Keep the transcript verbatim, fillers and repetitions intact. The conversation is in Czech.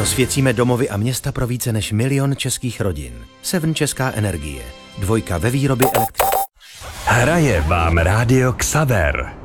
Osvěcíme domovy a města pro více než milion českých rodin. Seven Česká energie. Dvojka ve výrobě elektřiny. Hraje vám rádio Xaver.